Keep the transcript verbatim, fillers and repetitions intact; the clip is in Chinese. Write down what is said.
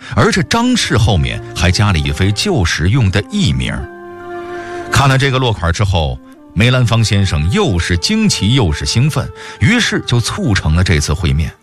而这张氏后面还加了一非旧时用的艺名。看了这个落款之后，梅兰芳先生又是惊奇又是兴奋，于是就促成了这次会面。